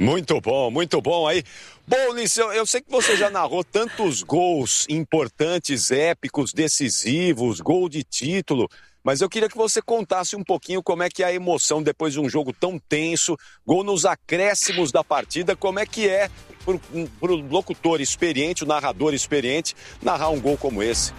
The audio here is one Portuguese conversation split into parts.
Muito bom aí. Bom, Ulisses, eu sei que você já narrou tantos gols importantes, épicos, decisivos, gol de título, mas eu queria que você contasse um pouquinho como é que é a emoção depois de um jogo tão tenso, gol nos acréscimos da partida, como é que é para o locutor experiente, o narrador experiente, narrar um gol como esse.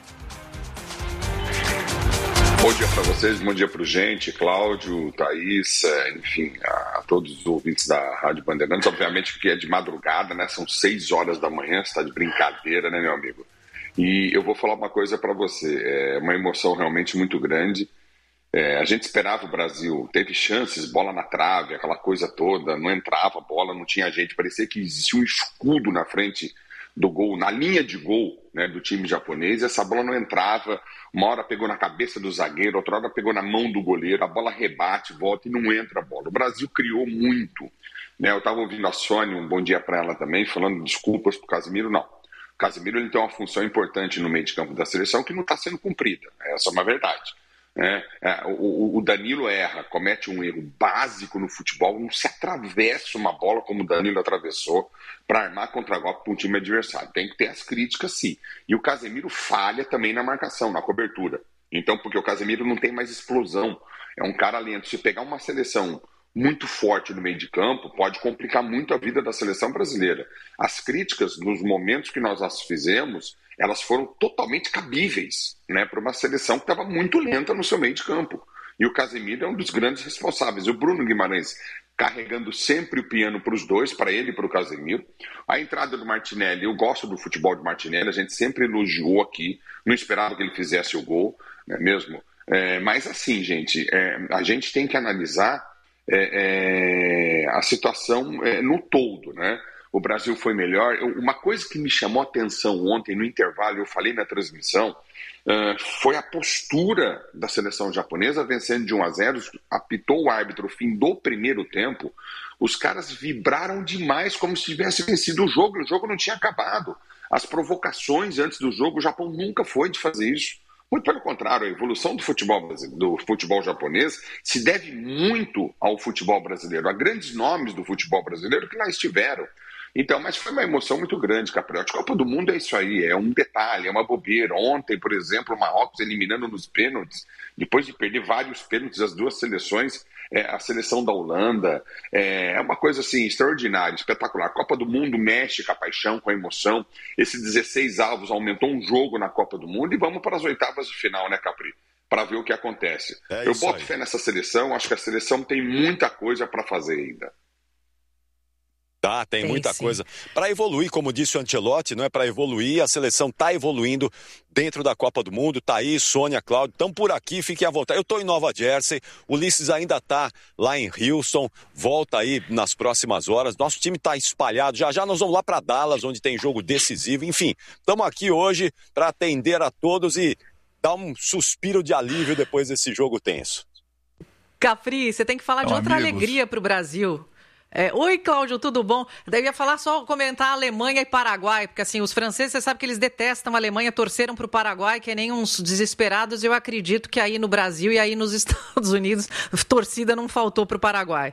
Bom dia para vocês, bom dia para o gente, Cláudio, Thaís, enfim, a todos os ouvintes da Rádio Bandeirantes. Obviamente que é de madrugada, né? São 6 horas da manhã, você está de brincadeira, né, meu amigo? E eu vou falar uma coisa para você, é uma emoção realmente muito grande. A gente esperava o Brasil, teve chances, bola na trave, aquela coisa toda, não entrava a bola, não tinha gente, parecia que existia um escudo na frente do gol, na linha de gol, né, do time japonês, essa bola não entrava, uma hora pegou na cabeça do zagueiro, outra hora pegou na mão do goleiro, a bola rebate, volta e não entra a bola. O Brasil criou muito, né? Eu estava ouvindo a Sônia, um bom dia para ela também, falando desculpas para o Casemiro, não. O Casemiro ele tem uma função importante no meio de campo da seleção que não está sendo cumprida, essa é uma verdade. O Danilo erra, comete um erro básico no futebol, não se atravessa uma bola como o Danilo atravessou para armar contra-golpe para um time adversário. Tem que ter as críticas, sim. E o Casemiro falha também na marcação, na cobertura. Então, porque o Casemiro não tem mais explosão, é um cara lento. Se pegar uma seleção muito forte no meio de campo, pode complicar muito a vida da seleção brasileira. As críticas, nos momentos que nós as fizemos, elas foram totalmente cabíveis, né, para uma seleção que estava muito lenta no seu meio de campo. E o Casemiro é um dos grandes responsáveis. O Bruno Guimarães carregando sempre o piano para os dois, para ele e para o Casemiro. A entrada do Martinelli, eu gosto do futebol de Martinelli, a gente sempre elogiou aqui, não esperava que ele fizesse o gol, não é mesmo? Mas assim, gente, a gente tem que analisar a situação no todo, né? O Brasil foi melhor. Uma coisa que me chamou a atenção ontem no intervalo, eu falei na transmissão, foi a postura da seleção japonesa vencendo de 1-0, apitou o árbitro, fim do primeiro tempo, os caras vibraram demais como se tivesse vencido o jogo não tinha acabado. As provocações antes do jogo, o Japão nunca foi de fazer isso. Muito pelo contrário, a evolução do futebol japonês se deve muito ao futebol brasileiro, a grandes nomes do futebol brasileiro que lá estiveram. Então, mas foi uma emoção muito grande, Capriotti. Copa do Mundo é isso aí, é um detalhe, é uma bobeira. Ontem, por exemplo, o Marrocos eliminando nos pênaltis, depois de perder vários pênaltis, as duas seleções, a seleção da Holanda, é uma coisa assim extraordinária, espetacular. Copa do Mundo mexe com a paixão, com a emoção. Esse 16 avos aumentou um jogo na Copa do Mundo e vamos para as oitavas de final, né, Capri? Para ver o que acontece. Eu boto fé nessa seleção, acho que a seleção tem muita coisa para fazer ainda. Tem muita coisa para evoluir, como disse o Ancelotti, não é? Para evoluir, a seleção está evoluindo dentro da Copa do Mundo. Tá aí, Sônia, Cláudio, estão por aqui, fiquem à vontade. Eu estou em Nova Jersey, o Ulisses ainda está lá em Houston, volta aí nas próximas horas. Nosso time está espalhado, já nós vamos lá para Dallas, onde tem jogo decisivo. Enfim, estamos aqui hoje para atender a todos e dar um suspiro de alívio depois desse jogo tenso. Capri, você tem que falar de outra alegria para o Brasil. Oi, Cláudio, tudo bom? Eu ia falar só comentar Alemanha e Paraguai, porque assim, os franceses, você sabe que eles detestam a Alemanha, torceram para o Paraguai, que é nem uns desesperados. Eu acredito que aí no Brasil e aí nos Estados Unidos, torcida não faltou para o Paraguai.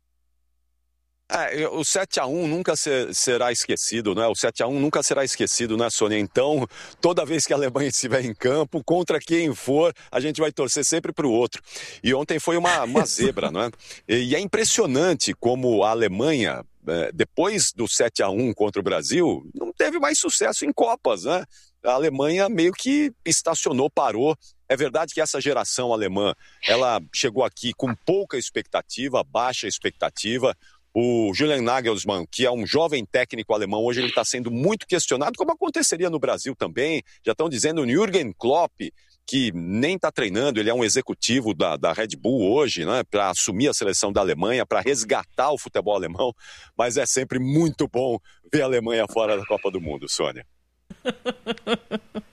O 7-1 nunca será esquecido, né? O 7-1 nunca será esquecido, né, Sônia? Então, toda vez que a Alemanha estiver em campo, contra quem for, a gente vai torcer sempre para o outro. E ontem foi uma zebra, não é? E é impressionante como a Alemanha, depois do 7-1 contra o Brasil, não teve mais sucesso em Copas, né? A Alemanha meio que estacionou, parou. É verdade que essa geração alemã, ela chegou aqui com pouca expectativa, baixa expectativa. O Julian Nagelsmann, que é um jovem técnico alemão, hoje ele está sendo muito questionado, como aconteceria no Brasil também. Já estão dizendo o Jürgen Klopp, que nem está treinando, ele é um executivo da Red Bull hoje, né, para assumir a seleção da Alemanha, para resgatar o futebol alemão. Mas é sempre muito bom ver a Alemanha fora da Copa do Mundo, Sônia.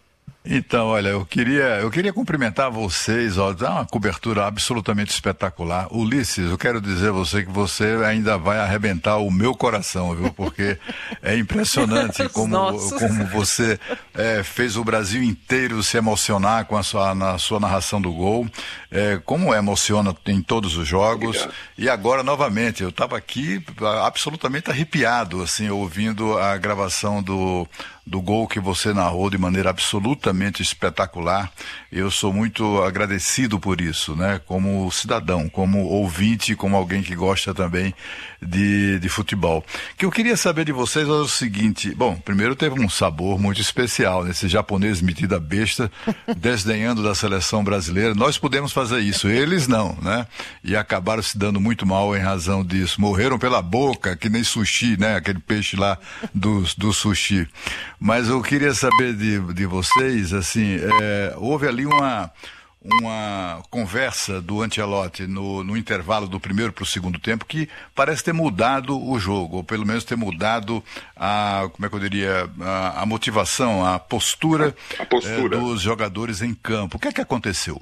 Então, olha, eu queria cumprimentar vocês, ó, dá uma cobertura absolutamente espetacular. Ulisses, eu quero dizer a você que você ainda vai arrebentar o meu coração, viu? Porque é impressionante como você fez o Brasil inteiro se emocionar na sua narração do gol, como emociona em todos os jogos. Obrigado. E agora, novamente, eu estava aqui absolutamente arrepiado, assim, ouvindo a gravação do gol que você narrou de maneira absolutamente espetacular. Eu sou muito agradecido por isso, né? Como cidadão, como ouvinte, como alguém que gosta também de futebol. O que eu queria saber de vocês é o seguinte: bom, primeiro teve um sabor muito especial, né? Esse japonês metido a besta, desdenhando da seleção brasileira. Nós pudemos fazer isso, eles não, né? E acabaram se dando muito mal em razão disso. Morreram pela boca, que nem sushi, né? Aquele peixe lá do sushi. Mas eu queria saber de vocês, assim, houve ali uma conversa do Ancelotti no intervalo do primeiro para o segundo tempo que parece ter mudado o jogo, ou pelo menos ter mudado a motivação, a postura dos jogadores em campo. O que é que aconteceu?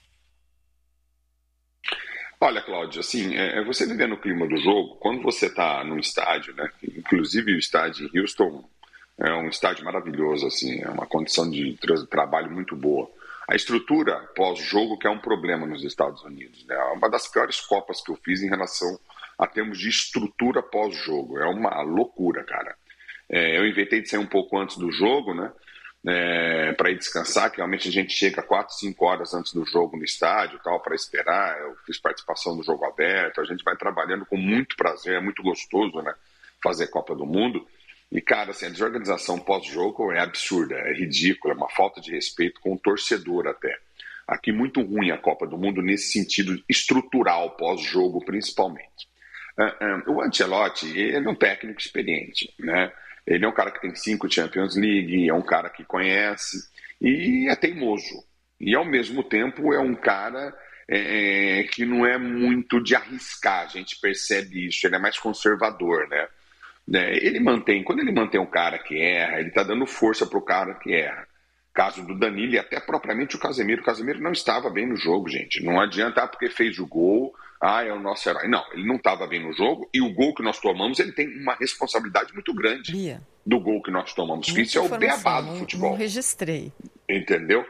Olha, Cláudio, assim, você vivendo o clima do jogo, quando você está no estádio, né, inclusive o estádio em Houston é um estádio maravilhoso, assim, é uma condição de trabalho muito boa. A estrutura pós-jogo que é um problema nos Estados Unidos, né? É uma das piores Copas que eu fiz em relação a termos de estrutura pós-jogo. É uma loucura, cara. Eu inventei de sair um pouco antes do jogo, né? Para ir descansar, que realmente a gente chega 4, 5 horas antes do jogo no estádio, tal, para esperar. Eu fiz participação no jogo aberto, a gente vai trabalhando com muito prazer, é muito gostoso, né? Fazer Copa do Mundo. E, cara, assim, a desorganização pós-jogo é absurda, é ridícula, é uma falta de respeito com o torcedor até. Aqui muito ruim a Copa do Mundo nesse sentido estrutural, pós-jogo principalmente. O Ancelotti, ele é um técnico experiente, né? Ele é um cara que tem 5 Champions League, é um cara que conhece e é teimoso. E, ao mesmo tempo, é um cara que não é muito de arriscar, a gente percebe isso, ele é mais conservador, né? Quando ele mantém um cara que erra, ele está dando força para o cara que erra. Caso do Danilo e até propriamente o Casemiro. O Casemiro não estava bem no jogo, gente. Não adianta, porque fez o gol, é o nosso herói. Não, ele não estava bem no jogo e o gol que nós tomamos, ele tem uma responsabilidade muito grande do gol que nós tomamos. Isso é o beabá do futebol. Não registrei. Entendeu?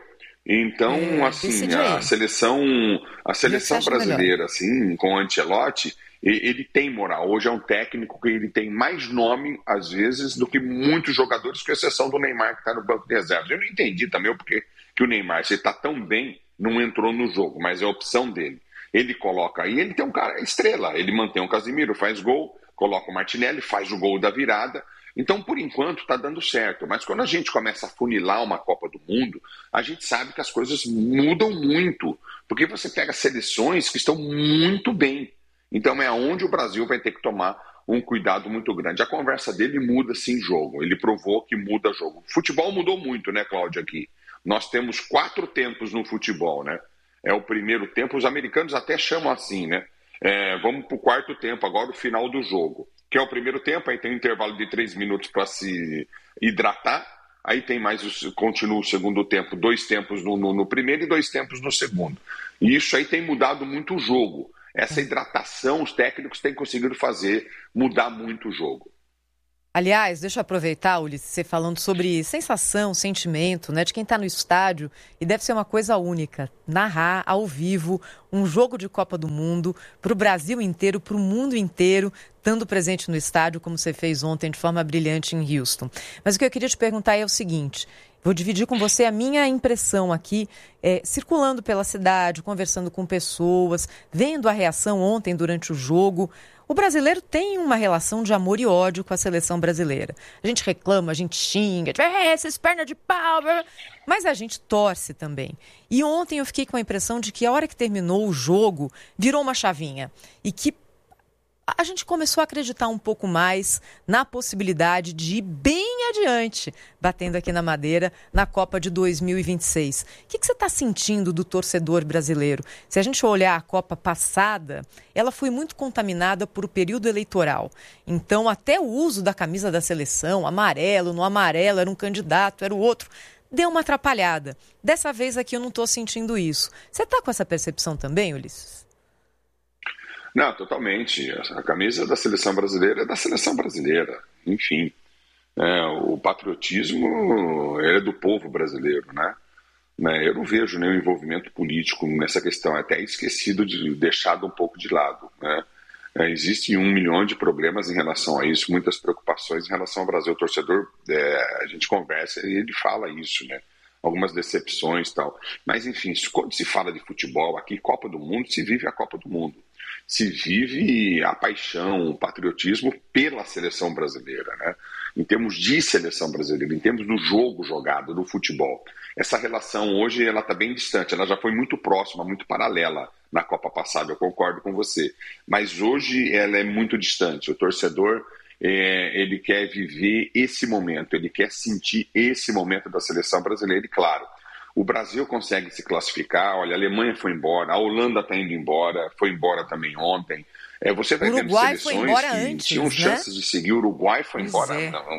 Então, assim, a seleção brasileira, assim, com o Ancelotti, ele tem moral. Hoje é um técnico que ele tem mais nome, às vezes, do que muitos jogadores, com exceção do Neymar, que está no banco de reservas. Eu não entendi também porque que o Neymar, se ele está tão bem, não entrou no jogo, mas é a opção dele. Ele coloca aí, ele tem um cara estrela, ele mantém o Casemiro, faz gol, coloca o Martinelli, faz o gol da virada. Então, por enquanto, está dando certo. Mas quando a gente começa a funilar uma Copa do Mundo, a gente sabe que as coisas mudam muito. Porque você pega seleções que estão muito bem. Então é onde o Brasil vai ter que tomar um cuidado muito grande. A conversa dele muda sim jogo. Ele provou que muda jogo. O futebol mudou muito, né, Cláudio, aqui. Nós temos 4 tempos no futebol, né? É o primeiro tempo, os americanos até chamam assim, né? Vamos para o 4º tempo, agora o final do jogo. Que é o primeiro tempo, aí tem um intervalo de 3 minutos para se hidratar, aí tem continua o segundo tempo, 2 tempos no primeiro e 2 tempos no segundo. E isso aí tem mudado muito o jogo. Essa hidratação, os técnicos têm conseguido mudar muito o jogo. Aliás, deixa eu aproveitar, Ulisses, você falando sobre sensação, sentimento, né, de quem está no estádio, e deve ser uma coisa única, narrar ao vivo um jogo de Copa do Mundo para o Brasil inteiro, para o mundo inteiro, estando presente no estádio, como você fez ontem de forma brilhante em Houston. Mas o que eu queria te perguntar é o seguinte: vou dividir com você a minha impressão aqui, circulando pela cidade, conversando com pessoas, vendo a reação ontem durante o jogo. O brasileiro tem uma relação de amor e ódio com a seleção brasileira. A gente reclama, a gente xinga, essas pernas de pau, mas a gente torce também. E ontem eu fiquei com a impressão de que a hora que terminou o jogo, virou uma chavinha. E que a gente começou a acreditar um pouco mais na possibilidade de ir bem adiante, batendo aqui na madeira, na Copa de 2026. O que você está sentindo do torcedor brasileiro? Se a gente olhar a Copa passada, ela foi muito contaminada por o período eleitoral. Então, até o uso da camisa da seleção, amarelo, no amarelo, era um candidato, era o outro. deu uma atrapalhada. Dessa vez aqui eu não estou sentindo isso. Você está com essa percepção também, Ulisses? Não, totalmente. A camisa da seleção brasileira é da seleção brasileira. Enfim, o patriotismo é do povo brasileiro, né? Eu não vejo nenhum envolvimento político nessa questão, até esquecido, deixado um pouco de lado, né? Existem 1 milhão de problemas em relação a isso, muitas preocupações em relação ao Brasil. O torcedor, a gente conversa e ele fala isso, né? Algumas decepções e tal. Mas, enfim, quando se fala de futebol aqui, Copa do Mundo, se vive a Copa do Mundo. Se vive a paixão, o patriotismo pela seleção brasileira, né? Em termos de seleção brasileira, em termos do jogo jogado, do futebol. Essa relação hoje ela está bem distante, ela já foi muito próxima, muito paralela na Copa passada, eu concordo com você. Mas hoje ela é muito distante. O torcedor, ele quer viver esse momento, ele quer sentir esse momento da seleção brasileira. E claro, o Brasil consegue se classificar, olha, a Alemanha foi embora, a Holanda está indo embora, foi embora também ontem. Você vai vendo seleções que antes, tinham chances de seguir, o Uruguai foi embora.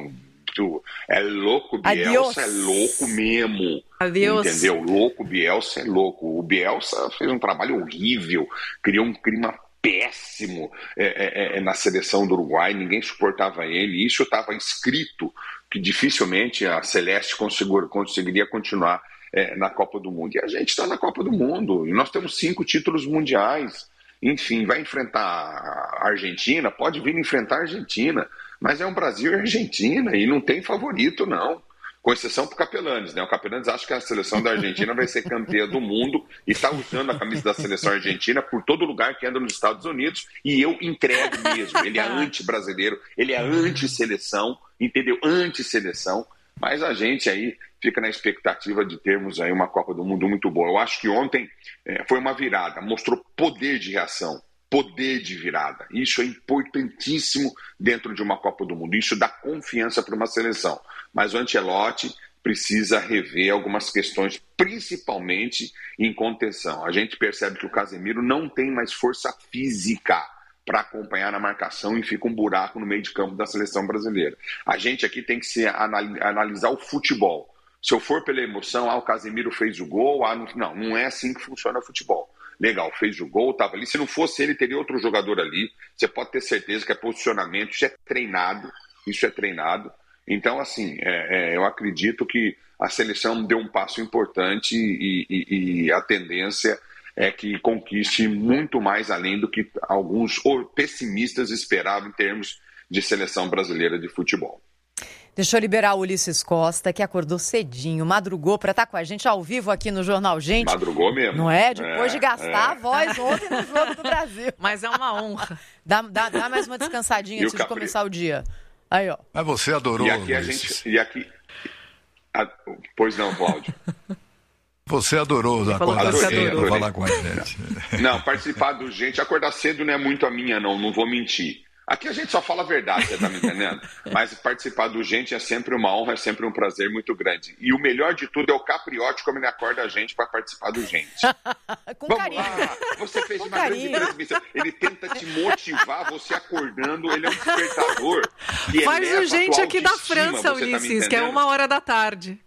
É louco, Bielsa é louco mesmo. Adeus. Entendeu? Louco, Bielsa é louco. O Bielsa fez um trabalho horrível, criou um clima péssimo na seleção do Uruguai, ninguém suportava ele. Isso estava escrito que dificilmente a Celeste conseguiria continuar na Copa do Mundo. E a gente está na Copa do Mundo, e nós temos 5 títulos mundiais. Enfim, vai enfrentar a Argentina, pode vir enfrentar a Argentina, mas é um Brasil e Argentina, e não tem favorito, não. Com exceção para o Capelanes, né? O Capelanes acha que a seleção da Argentina vai ser campeã do mundo e está usando a camisa da seleção argentina por todo lugar que anda nos Estados Unidos, e eu entrego mesmo. Ele é anti-brasileiro, ele é anti-seleção, entendeu? Anti-seleção. Mas a gente aí fica na expectativa de termos aí uma Copa do Mundo muito boa. Eu acho que ontem foi uma virada, mostrou poder de reação, poder de virada. Isso é importantíssimo dentro de uma Copa do Mundo. Isso dá confiança para uma seleção. Mas o Ancelotti precisa rever algumas questões, principalmente em contenção. A gente percebe que o Casemiro não tem mais força física para acompanhar na marcação e fica um buraco no meio de campo da seleção brasileira. A gente aqui tem que analisar o futebol. Se eu for pela emoção, o Casemiro fez o gol, não é assim que funciona o futebol. Legal, fez o gol, estava ali. Se não fosse ele, teria outro jogador ali. Você pode ter certeza que é posicionamento, isso é treinado. Então, assim, eu acredito que a seleção deu um passo importante e a tendência é que conquiste muito mais além do que alguns pessimistas esperavam em termos de seleção brasileira de futebol. Deixa eu liberar o Ulisses Costa, que acordou cedinho, madrugou para estar com a gente ao vivo aqui no Jornal Gente. Madrugou mesmo. Não é? Depois de gastar a voz ontem no Jogo do Brasil. Mas é uma honra. Dá mais uma descansadinha antes de começar o dia. Aí, ó. Mas você adorou, E aqui Ulisses. Pois não, Cláudio. Você adorou acordar cedo para falar com a gente. Não, participar do Gente, acordar cedo não é muito a minha, não vou mentir. Aqui a gente só fala a verdade, você tá me entendendo? Mas participar do Gente é sempre uma honra, é sempre um prazer muito grande. E o melhor de tudo é o Capriotti, como ele acorda a gente para participar do Gente. Vamos carinho. Lá, você fez uma grande transmissão. Ele tenta te motivar, você acordando, ele é um despertador. Faz o Gente aqui da França, Ulisses, que é 1h da tarde.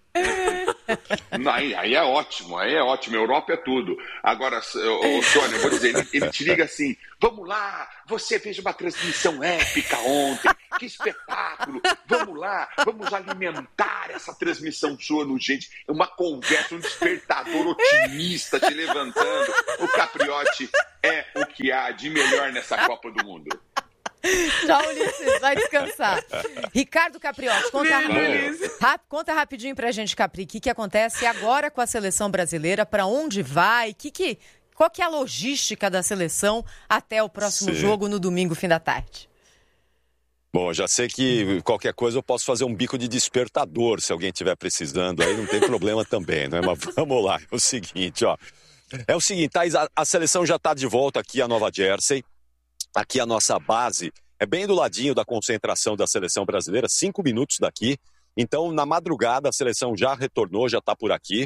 Aí é ótimo, Europa é tudo. Agora, Sônia, eu vou dizer, ele te liga assim: vamos lá, você fez uma transmissão épica ontem, que espetáculo, vamos lá, vamos alimentar essa transmissão sua no Gente. É uma conversa, um despertador otimista te levantando. O Capriotti é o que há de melhor nessa Copa do Mundo. Tchau, Ulisses, vai descansar. Ricardo Capriotti, conta rapidinho pra gente, Capri, o que acontece agora com a seleção brasileira, pra onde vai, qual que é a logística da seleção até o próximo jogo no domingo, fim da tarde? Bom, já sei que qualquer coisa eu posso fazer um bico de despertador, se alguém estiver precisando, aí não tem problema também, né? Mas vamos lá, é o seguinte, Thaís, a seleção já está de volta aqui a Nova Jersey. Aqui a nossa base é bem do ladinho da concentração da seleção brasileira, 5 minutos daqui. Então, na madrugada, a seleção já retornou, já está por aqui.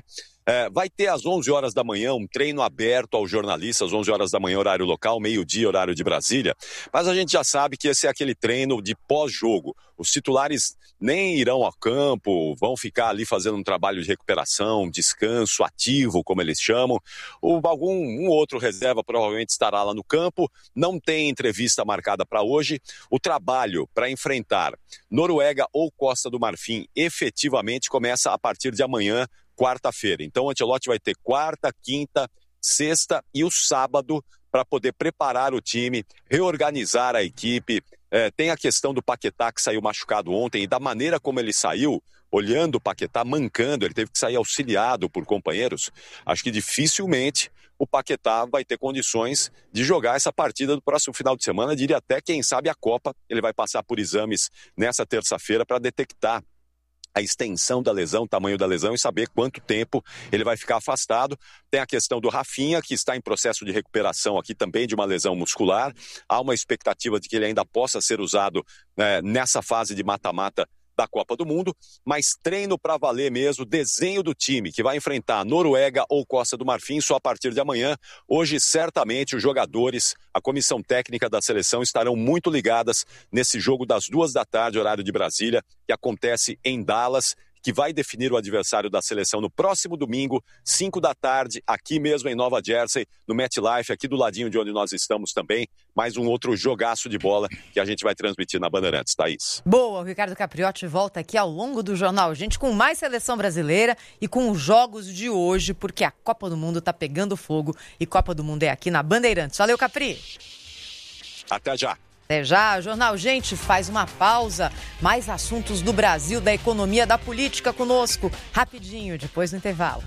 Vai ter às 11 horas da manhã um treino aberto aos jornalistas, 11 horas da manhã, horário local, meio-dia, horário de Brasília. Mas a gente já sabe que esse é aquele treino de pós-jogo. Os titulares nem irão ao campo, vão ficar ali fazendo um trabalho de recuperação, descanso ativo, como eles chamam. Um outro reserva provavelmente estará lá no campo. Não tem entrevista marcada para hoje. O trabalho para enfrentar Noruega ou Costa do Marfim efetivamente começa a partir de amanhã, quarta-feira. Então o Ancelotti vai ter quarta, quinta, sexta e o sábado para poder preparar o time, reorganizar a equipe. Tem a questão do Paquetá, que saiu machucado ontem, e da maneira como ele saiu, olhando o Paquetá, mancando, ele teve que sair auxiliado por companheiros. Acho que dificilmente o Paquetá vai ter condições de jogar essa partida do próximo final de semana. Diria até, quem sabe, a Copa. Ele vai passar por exames nessa terça-feira para detectar a extensão da lesão, o tamanho da lesão e saber quanto tempo ele vai ficar afastado. Tem a questão do Rafinha, que está em processo de recuperação aqui também de uma lesão muscular. Há uma expectativa de que ele ainda possa ser usado nessa fase de mata-mata da Copa do Mundo, mas treino para valer mesmo, desenho do time que vai enfrentar Noruega ou Costa do Marfim só a partir de amanhã. Hoje, certamente, os jogadores, a comissão técnica da seleção estarão muito ligadas nesse jogo das 14h, horário de Brasília, que acontece em Dallas, que vai definir o adversário da seleção no próximo domingo, 17h, aqui mesmo em Nova Jersey, no MetLife, aqui do ladinho de onde nós estamos também. Mais um outro jogaço de bola que a gente vai transmitir na Bandeirantes, Thaís. Boa, o Ricardo Capriotti volta aqui ao longo do Jornal Gente com mais seleção brasileira e com os jogos de hoje, porque a Copa do Mundo tá pegando fogo e Copa do Mundo é aqui na Bandeirantes. Valeu, Capri! Até já! Até já, o Jornal Gente faz uma pausa. Mais assuntos do Brasil, da economia, da política conosco. Rapidinho, depois do intervalo.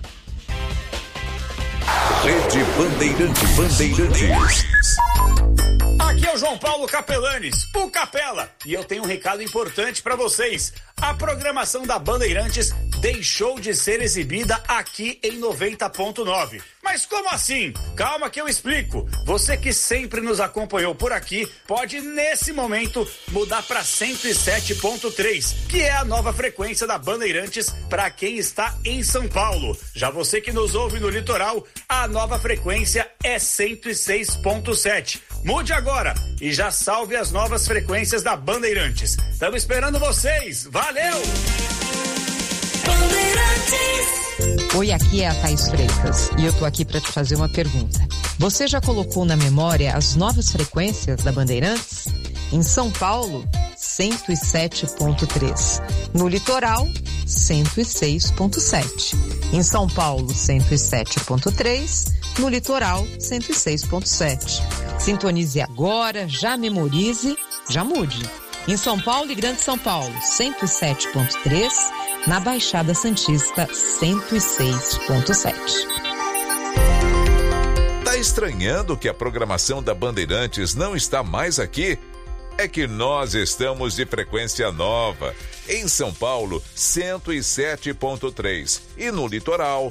Rede Bandeirantes. Aqui é o João Paulo Capelanes, o Capela, e eu tenho um recado importante para vocês. A programação da Bandeirantes deixou de ser exibida aqui em 90.9. Mas como assim? Calma que eu explico. Você que sempre nos acompanhou por aqui pode, nesse momento, mudar para 107.3, que é a nova frequência da Bandeirantes para quem está em São Paulo. Já você que nos ouve no litoral, a nova frequência é 106.7. Mude agora e já salve as novas frequências da Bandeirantes. Estamos esperando vocês. Valeu! Oi, aqui é a Thaís Freitas e eu tô aqui para te fazer uma pergunta. Você já colocou na memória as novas frequências da Bandeirantes? Em São Paulo, 107.3. No litoral, 106.7. Em São Paulo, 107.3. No litoral, 106.7. Sintonize agora, já memorize, já mude. Em São Paulo e Grande São Paulo, 107.3. Na Baixada Santista, 106.7. Tá estranhando que a programação da Bandeirantes não está mais aqui? É que nós estamos de frequência nova. Em São Paulo, 107.3 e no litoral,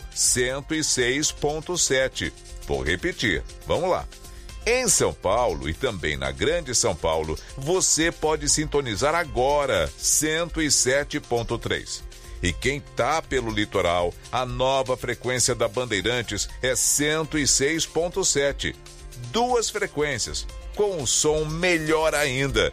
106.7. Vou repetir, vamos lá. Em São Paulo e também na Grande São Paulo, você pode sintonizar agora 107.3. E quem tá pelo litoral, a nova frequência da Bandeirantes é 106.7. Duas frequências, com um som melhor ainda.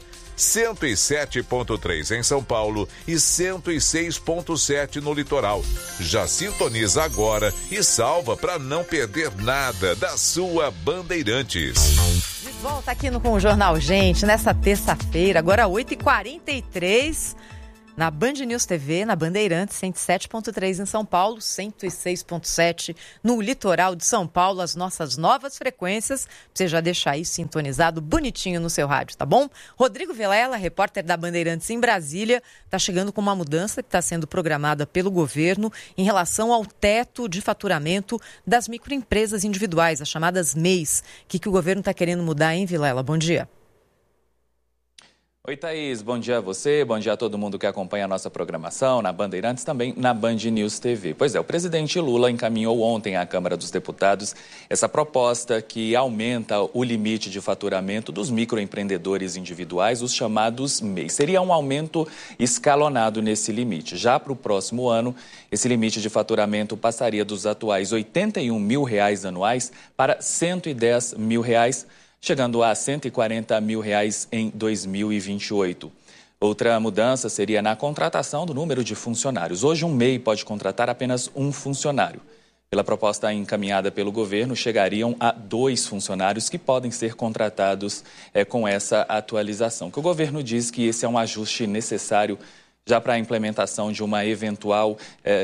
107.3 em São Paulo e 106.7 no litoral. Já sintoniza agora e salva para não perder nada da sua Bandeirantes. De volta aqui com o Jornal Gente, nessa terça-feira, agora 8h43, na Band News TV, na Bandeirantes, 107.3 em São Paulo, 106.7 no litoral de São Paulo, as nossas novas frequências. Você já deixa aí sintonizado bonitinho no seu rádio, tá bom? Rodrigo Vilela, repórter da Bandeirantes em Brasília, está chegando com uma mudança que está sendo programada pelo governo em relação ao teto de faturamento das microempresas individuais, as chamadas MEIs. O que o governo está querendo mudar, hein, Vilela? Bom dia. Oi, Thaís, bom dia a você, bom dia a todo mundo que acompanha a nossa programação na Bandeirantes, também na Band News TV. Pois é, o presidente Lula encaminhou ontem à Câmara dos Deputados essa proposta que aumenta o limite de faturamento dos microempreendedores individuais, os chamados MEI. Seria um aumento escalonado nesse limite. Já para o próximo ano, esse limite de faturamento passaria dos atuais R$ 81 mil anuais para R$ 110 mil, chegando a R$ 140 mil em 2028. Outra mudança seria na contratação do número de funcionários. Hoje, um MEI pode contratar apenas um funcionário. Pela proposta encaminhada pelo governo, chegariam a 2 funcionários que podem ser contratados com essa atualização. Que o governo diz que esse é um ajuste necessário já para a implementação de uma eventual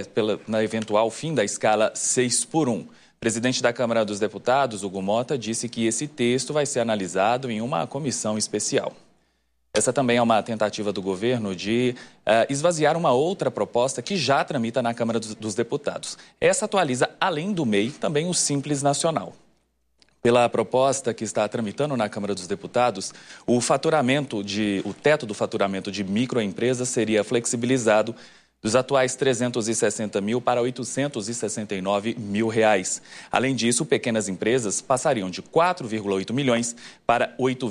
fim da escala 6x1. O presidente da Câmara dos Deputados, Hugo Mota, disse que esse texto vai ser analisado em uma comissão especial. Essa também é uma tentativa do governo de esvaziar uma outra proposta que já tramita na Câmara dos Deputados. Essa atualiza, além do MEI, também o Simples Nacional. Pela proposta que está tramitando na Câmara dos Deputados, o teto do faturamento de microempresas seria flexibilizado dos atuais 360 mil para 869 mil reais. Além disso, pequenas empresas passariam de 4,8 milhões para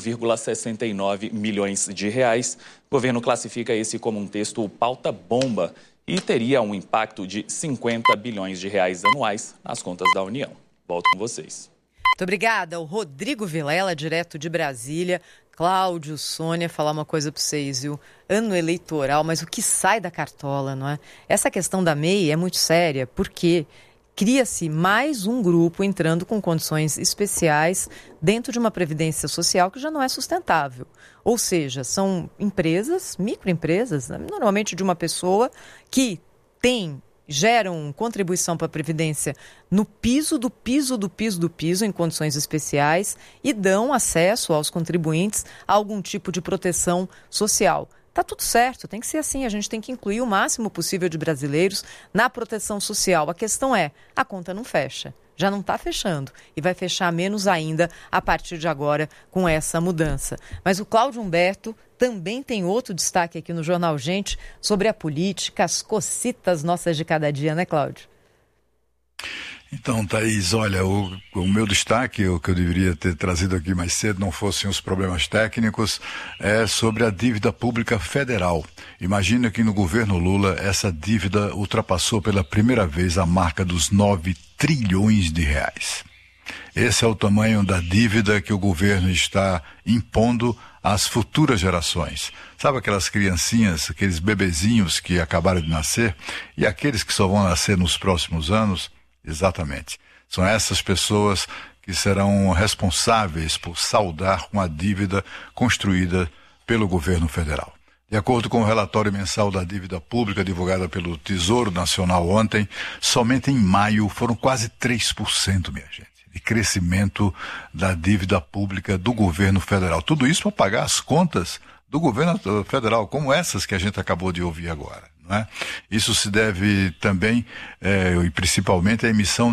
8,69 milhões de reais. O governo classifica esse como um texto pauta-bomba e teria um impacto de 50 bilhões de reais anuais nas contas da União. Volto com vocês. Muito obrigada. O Rodrigo Vilela, direto de Brasília. Cláudio, Sônia, falar uma coisa para vocês, viu? Ano eleitoral, mas o que sai da cartola, não é? Essa questão da MEI é muito séria, porque cria-se mais um grupo entrando com condições especiais dentro de uma previdência social que já não é sustentável. Ou seja, são empresas, microempresas, normalmente de uma pessoa que geram contribuição para a Previdência no piso do piso do piso do piso, em condições especiais, e dão acesso aos contribuintes a algum tipo de proteção social. Está tudo certo, tem que ser assim, a gente tem que incluir o máximo possível de brasileiros na proteção social. A questão é, a conta não fecha. Já não está fechando e vai fechar menos ainda a partir de agora com essa mudança. Mas o Cláudio Humberto também tem outro destaque aqui no Jornal Gente sobre a política, as cocitas nossas de cada dia, né, Cláudio? Então, Thaís, olha, o meu destaque, o que eu deveria ter trazido aqui mais cedo, não fossem os problemas técnicos, é sobre a dívida pública federal. Imagina que no governo Lula essa dívida ultrapassou pela primeira vez a marca dos 9 trilhões de reais. Esse é o tamanho da dívida que o governo está impondo às futuras gerações. Sabe aquelas criancinhas, aqueles bebezinhos que acabaram de nascer e aqueles que só vão nascer nos próximos anos? Exatamente. São essas pessoas que serão responsáveis por saldar uma dívida construída pelo governo federal. De acordo com o relatório mensal da dívida pública divulgado pelo Tesouro Nacional ontem, somente em maio foram quase 3%, minha gente, de crescimento da dívida pública do governo federal. Tudo isso para pagar as contas do governo federal, como essas que a gente acabou de ouvir agora. Não é? Isso se deve também, e principalmente, à emissão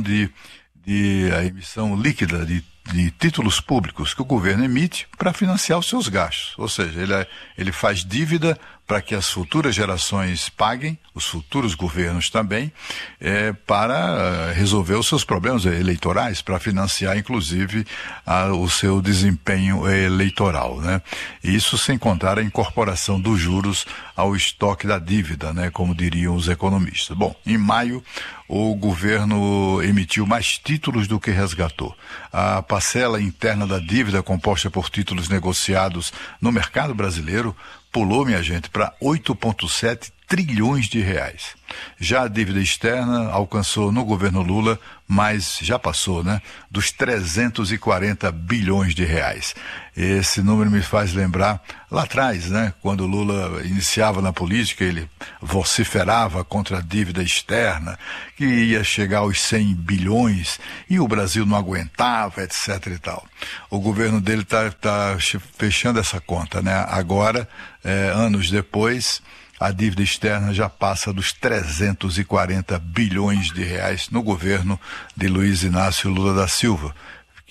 líquida de títulos públicos que o governo emite para financiar os seus gastos. Ou seja, ele faz dívida para que as futuras gerações paguem, os futuros governos também, para resolver os seus problemas eleitorais, para financiar, inclusive, o seu desempenho eleitoral, né? Isso sem contar a incorporação dos juros ao estoque da dívida, né? Como diriam os economistas. Bom, em maio, o governo emitiu mais títulos do que resgatou. A parcela interna da dívida, composta por títulos negociados no mercado brasileiro, pulou, minha gente, para 8,7 trilhões de reais. Já a dívida externa alcançou no governo Lula, mas já passou, né, dos 340 bilhões de reais. Esse número me faz lembrar lá atrás, né, quando Lula iniciava na política, ele vociferava contra a dívida externa, que ia chegar aos 100 bilhões e o Brasil não aguentava, etc. e tal. O governo dele está fechando essa conta, né? Agora, anos depois, a dívida externa já passa dos 340 bilhões de reais no governo de Luiz Inácio Lula da Silva,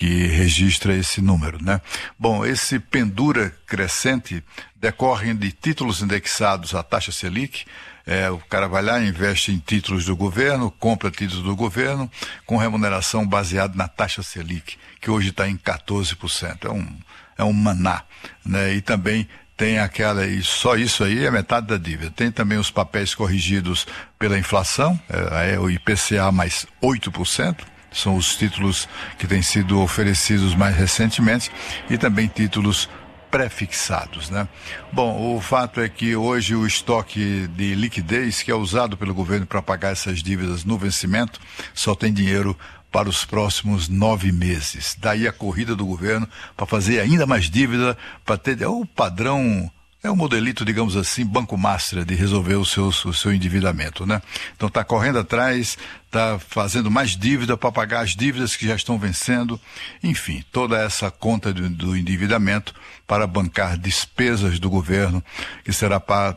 que registra esse número, né? Bom, esse pendura crescente decorre de títulos indexados à taxa Selic. O cara vai lá, investe em títulos do governo, compra títulos do governo, com remuneração baseada na taxa Selic, que hoje está em 14%. É um maná, né? E também tem aquela, e só isso aí é metade da dívida. Tem também os papéis corrigidos pela inflação, o IPCA mais 8%, são os títulos que têm sido oferecidos mais recentemente, e também títulos pré-fixados, né? Bom, o fato é que hoje o estoque de liquidez que é usado pelo governo para pagar essas dívidas no vencimento só tem dinheiro para os próximos 9 meses. Daí a corrida do governo para fazer ainda mais dívida, para ter o padrão, o modelito, digamos assim, Banco Master de resolver o seu endividamento, né? Então está correndo atrás, está fazendo mais dívida para pagar as dívidas que já estão vencendo, enfim, toda essa conta do endividamento para bancar despesas do governo que serão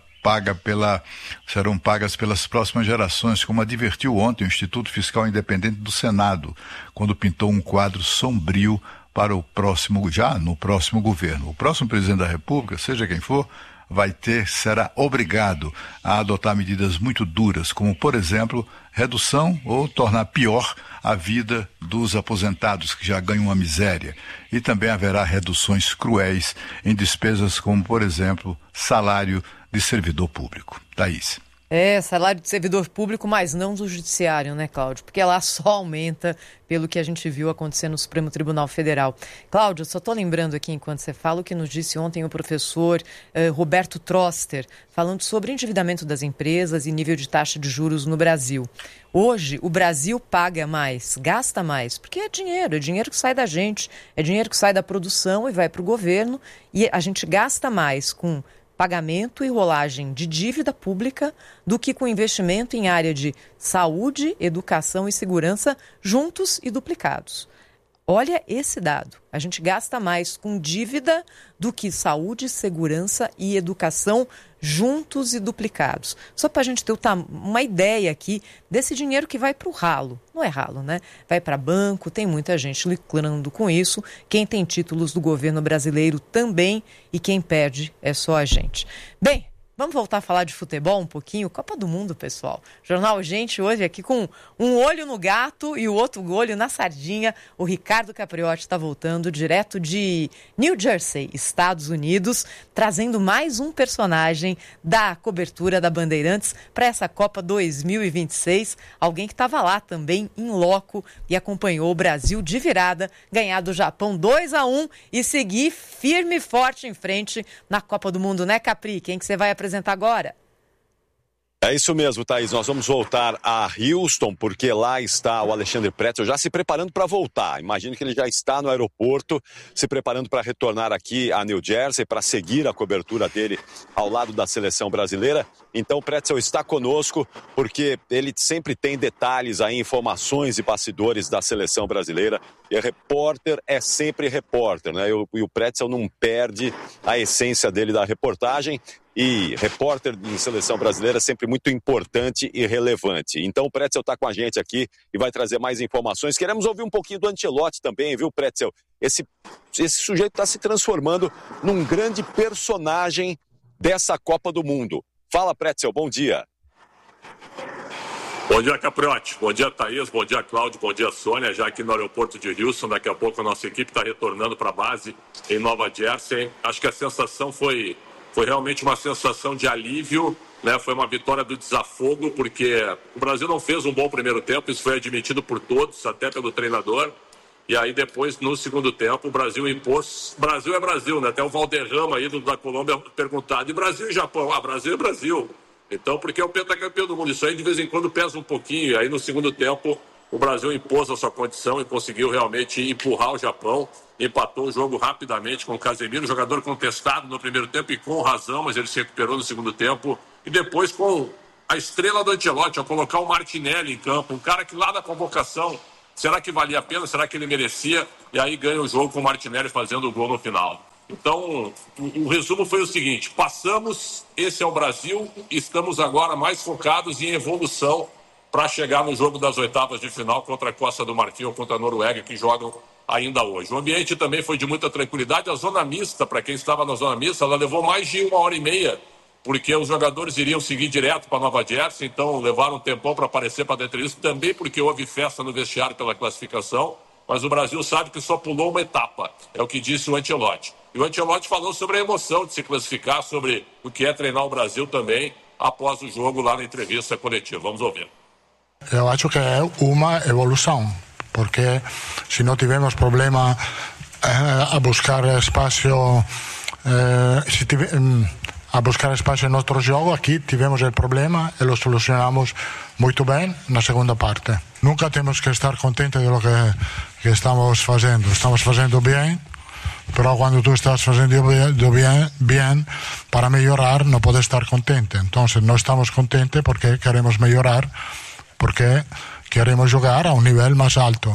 pagas pelas próximas gerações, como advertiu ontem o Instituto Fiscal Independente do Senado, quando pintou um quadro sombrio para no próximo governo. O próximo presidente da República, seja quem for, será obrigado a adotar medidas muito duras, como, por exemplo, redução ou tornar pior a vida dos aposentados, que já ganham uma miséria. E também haverá reduções cruéis em despesas como, por exemplo, salário de servidor público. Thaís. Salário de servidor público, mas não do judiciário, né, Cláudio? Porque lá só aumenta pelo que a gente viu acontecer no Supremo Tribunal Federal. Cláudio, eu só estou lembrando aqui, enquanto você fala, o que nos disse ontem o professor Roberto Troster, falando sobre endividamento das empresas e nível de taxa de juros no Brasil. Hoje, o Brasil paga mais, gasta mais, porque é dinheiro que sai da gente, é dinheiro que sai da produção e vai para o governo, e a gente gasta mais com pagamento e rolagem de dívida pública do que com investimento em área de saúde, educação e segurança juntos e duplicados. Olha esse dado. A gente gasta mais com dívida do que saúde, segurança e educação juntos e duplicados. Só para a gente ter uma ideia aqui desse dinheiro que vai para o ralo. Não é ralo, né? Vai para banco, tem muita gente lucrando com isso. Quem tem títulos do governo brasileiro também, e quem perde é só a gente. Bem, vamos voltar a falar de futebol um pouquinho? Copa do Mundo, pessoal. Jornal Gente hoje aqui com um olho no gato e o outro olho na sardinha. O Ricardo Capriotti está voltando direto de New Jersey, Estados Unidos, trazendo mais um personagem da cobertura da Bandeirantes para essa Copa 2026. Alguém que estava lá também em loco e acompanhou o Brasil de virada, ganhar do Japão 2-1 e seguir firme e forte em frente na Copa do Mundo, né, Capri? Quem que você vai apresentar agora? É isso mesmo, Thaís. Nós vamos voltar a Houston, porque lá está o Alexandre Pretzel já se preparando para voltar. Imagino que ele já está no aeroporto, se preparando para retornar aqui a New Jersey, para seguir a cobertura dele ao lado da seleção brasileira. Então o Pretzel está conosco, porque ele sempre tem detalhes aí, informações e bastidores da seleção brasileira. E repórter é sempre repórter, né? E o Pretzel não perde a essência dele da reportagem. E repórter em seleção brasileira é sempre muito importante e relevante. Então o Pretzel está com a gente aqui e vai trazer mais informações. Queremos ouvir um pouquinho do Ancelotti também, viu, Pretzel? Esse sujeito está se transformando num grande personagem dessa Copa do Mundo. Fala, Pretzel, bom dia. Bom dia, Capriotti. Bom dia, Thaís. Bom dia, Cláudio. Bom dia, Sônia. Já aqui no aeroporto de Houston. Daqui a pouco a nossa equipe está retornando para a base em Nova Jersey. Acho que a sensação foi realmente uma sensação de alívio, né? Foi uma vitória do desafogo, porque o Brasil não fez um bom primeiro tempo, isso foi admitido por todos, até pelo treinador. E aí depois, no segundo tempo, o Brasil impôs. Brasil é Brasil, né? Até o Valderrama aí da Colômbia perguntado, e Brasil e Japão? Brasil é Brasil. Então, porque é o pentacampeão do mundo. Isso aí de vez em quando pesa um pouquinho. E aí no segundo tempo, o Brasil impôs a sua condição e conseguiu realmente empurrar o Japão. Empatou o jogo rapidamente com o Casemiro, jogador contestado no primeiro tempo e com razão, mas ele se recuperou no segundo tempo. E depois com a estrela do Ancelotti, ao colocar o Martinelli em campo, um cara que lá da convocação, será que valia a pena? Será que ele merecia? E aí ganha o jogo com o Martinelli fazendo o gol no final. Então, o resumo foi o seguinte: passamos, esse é o Brasil, estamos agora mais focados em evolução para chegar no jogo das oitavas de final contra a Costa do Marfim ou contra a Noruega, que jogam ainda hoje. O ambiente também foi de muita tranquilidade. A zona mista, para quem estava na zona mista, ela levou mais de 1h30, porque os jogadores iriam seguir direto para Nova Jersey, então levaram um tempão para aparecer para dentro disso, também porque houve festa no vestiário pela classificação, mas o Brasil sabe que só pulou uma etapa, é o que disse o Ancelotti. E o Ancelotti falou sobre a emoção de se classificar, sobre o que é treinar o Brasil também, após o jogo lá na entrevista coletiva. Vamos ouvir. Eu acho que é uma evolução, porque se não tivermos problema a buscar espaço, a buscar espaço em nosso jogo, aqui tivemos o problema e o solucionamos muito bem na segunda parte. Nunca temos que estar contentes de lo que estamos fazendo bem, pero quando tu estás fazendo bem para melhorar, não podes estar contente. Então, não estamos contentes porque queremos melhorar, porque queremos jogar a um nível mais alto.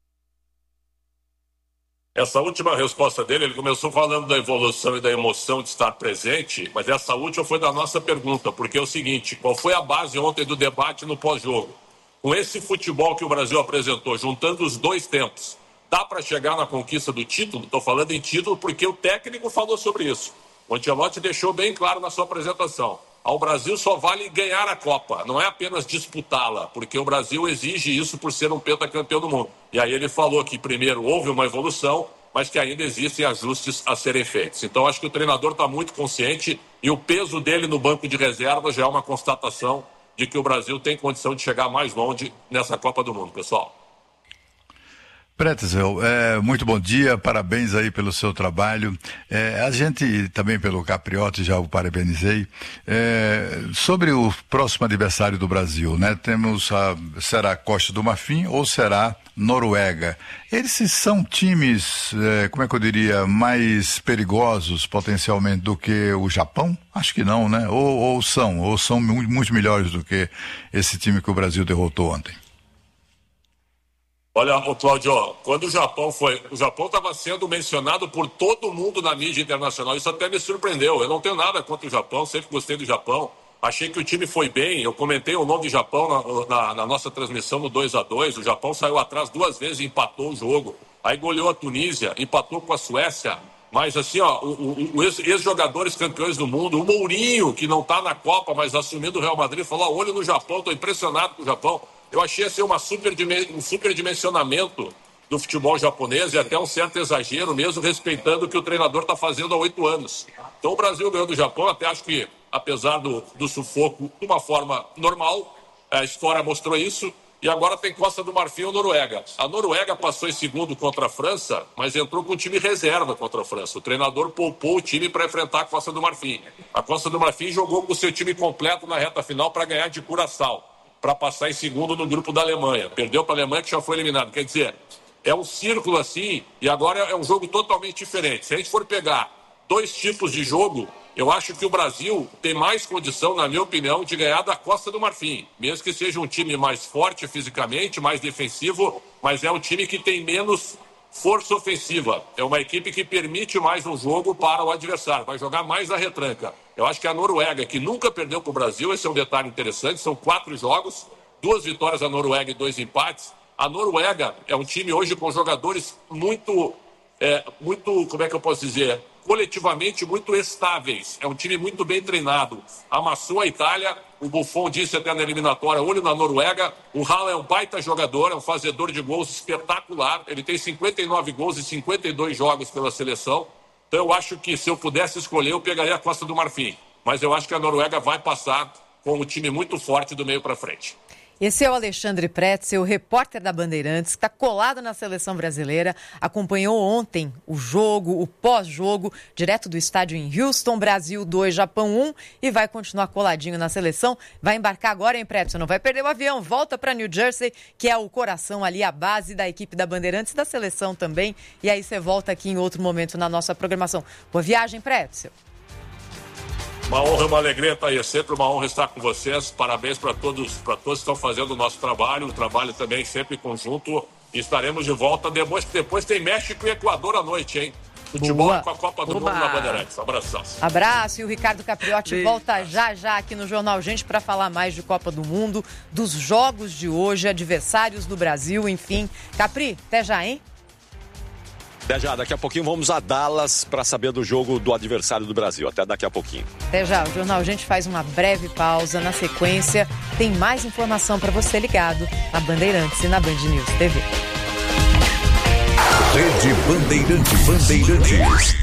Essa última resposta dele, ele começou falando da evolução e da emoção de estar presente, mas essa última foi da nossa pergunta, porque é o seguinte: qual foi a base ontem do debate no pós-jogo? Com esse futebol que o Brasil apresentou, juntando os dois tempos, dá para chegar na conquista do título? Estou falando em título porque o técnico falou sobre isso. O Ancelotti deixou bem claro na sua apresentação. Ao Brasil só vale ganhar a Copa, não é apenas disputá-la, porque o Brasil exige isso por ser um pentacampeão do mundo. E aí ele falou que primeiro houve uma evolução, mas que ainda existem ajustes a serem feitos. Então acho que o treinador está muito consciente e o peso dele no banco de reserva já é uma constatação de que o Brasil tem condição de chegar mais longe nessa Copa do Mundo, pessoal. Pretzel, muito bom dia, parabéns aí pelo seu trabalho. A gente também pelo Capriotti, já o parabenizei. Sobre o próximo adversário do Brasil, né? Será Costa do Marfim ou será Noruega? Esses são times, como é que eu diria, mais perigosos potencialmente do que o Japão? Acho que não, né? Ou são muito melhores do que esse time que o Brasil derrotou ontem. Olha, Cláudio, quando o Japão estava sendo mencionado por todo mundo na mídia internacional, isso até me surpreendeu. Eu não tenho nada contra o Japão, sempre gostei do Japão. Achei que o time foi bem, eu comentei o nome do Japão na nossa transmissão no 2-2, o Japão saiu atrás 2 vezes e empatou o jogo. Aí goleou a Tunísia, empatou com a Suécia. Mas assim, os ex-jogadores campeões do mundo, o Mourinho, que não está na Copa, mas assumindo o Real Madrid, falou: olho no Japão, estou impressionado com o Japão. Eu achei assim um superdimensionamento do futebol japonês e até um certo exagero mesmo, respeitando o que o treinador está fazendo há 8 anos. Então o Brasil ganhou do Japão, até acho que, apesar do sufoco, de uma forma normal, a história mostrou isso, e agora tem Costa do Marfim ou Noruega. A Noruega passou em segundo contra a França, mas entrou com um time reserva contra a França. O treinador poupou o time para enfrentar a Costa do Marfim. A Costa do Marfim jogou com o seu time completo na reta final para ganhar de Curaçao, para passar em segundo no grupo da Alemanha. Perdeu para a Alemanha, que já foi eliminado. Quer dizer, é um círculo assim, e agora é um jogo totalmente diferente. Se a gente for pegar 2 tipos de jogo, eu acho que o Brasil tem mais condição, na minha opinião, de ganhar da Costa do Marfim. Mesmo que seja um time mais forte fisicamente, mais defensivo, mas é um time que tem menos força ofensiva. É uma equipe que permite mais um jogo para o adversário, vai jogar mais na retranca. Eu acho que a Noruega, que nunca perdeu para o Brasil, esse é um detalhe interessante, são 4 jogos, 2 vitórias da Noruega e 2 empates. A Noruega é um time hoje com jogadores muito, como é que eu posso dizer, coletivamente muito estáveis. É um time muito bem treinado. Amassou a Itália, o Buffon disse até na eliminatória, olho na Noruega. O Haaland é um baita jogador, é um fazedor de gols espetacular. Ele tem 59 gols e 52 jogos pela seleção. Então eu acho que se eu pudesse escolher, eu pegaria a Costa do Marfim. Mas eu acho que a Noruega vai passar com um time muito forte do meio para frente. Esse é o Alexandre Pretzel, repórter da Bandeirantes, que está colado na seleção brasileira, acompanhou ontem o jogo, o pós-jogo, direto do estádio em Houston, Brasil 2, Japão 1, e vai continuar coladinho na seleção. Vai embarcar agora, hein, Pretzel? Não vai perder o avião, volta para New Jersey, que é o coração ali, a base da equipe da Bandeirantes e da seleção também, e aí você volta aqui em outro momento na nossa programação. Boa viagem, Pretzel. Uma honra, uma alegria estar aí. É sempre uma honra estar com vocês. Parabéns para todos que estão fazendo o nosso trabalho. O trabalho também sempre conjunto. E estaremos de volta. Depois tem México e Equador à noite, hein? Futebol com a Copa do Mundo na Bandeirantes. Abração. Abraço. E o Ricardo Capriotti volta já aqui no Jornal Gente para falar mais de Copa do Mundo, dos jogos de hoje, adversários do Brasil, enfim. Capri, até já, hein? Até já, daqui a pouquinho vamos a Dallas para saber do jogo do adversário do Brasil. Até daqui a pouquinho. Até já, o Jornal Gente faz uma breve pausa. Na sequência, tem mais informação para você ligado na Bandeirantes e na Band News TV. Rede Bandeirantes.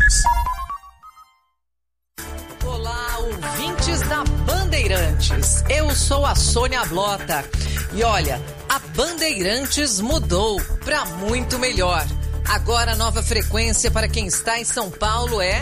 Olá, ouvintes da Bandeirantes. Eu sou a Sônia Blota. E olha, a Bandeirantes mudou para muito melhor. Agora a nova frequência para quem está em São Paulo é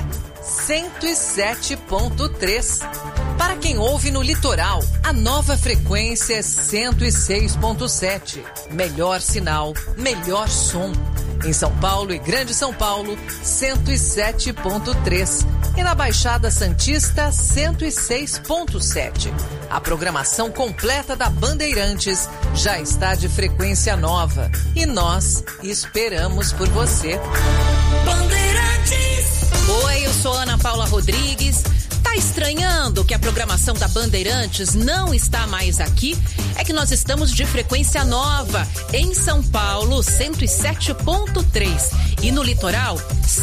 107.3. Para quem ouve no litoral, a nova frequência é 106.7. Melhor sinal, melhor som. Em São Paulo e Grande São Paulo, 107.3. E na Baixada Santista, 106.7. A programação completa da Bandeirantes já está de frequência nova. E nós esperamos por você. Bandeirantes! Oi, eu sou Ana Paula Rodrigues. Tá estranhando que a programação da Bandeirantes não está mais aqui? É que nós estamos de frequência nova. Em São Paulo, 107.3. E no litoral,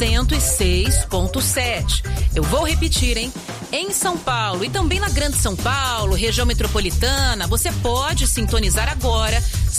106.7. Eu vou repetir, hein? Em São Paulo e também na Grande São Paulo, região metropolitana, você pode sintonizar agora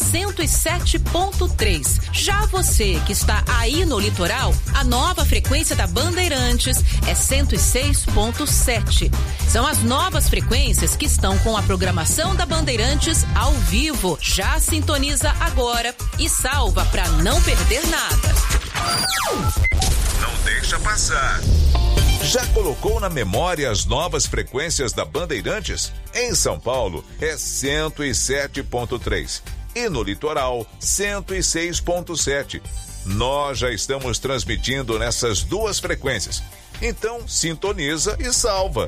107.3. Já você que está aí no litoral, a nova frequência da Bandeirantes é 106.7. São as novas frequências que estão com a programação da Bandeirantes ao vivo. Já sintoniza agora e salva para não perder nada. Não deixa passar. Já colocou na memória as novas frequências da Bandeirantes? Em São Paulo é 107.3 e no litoral 106.7. Nós já estamos transmitindo nessas duas frequências. Então sintoniza e salva.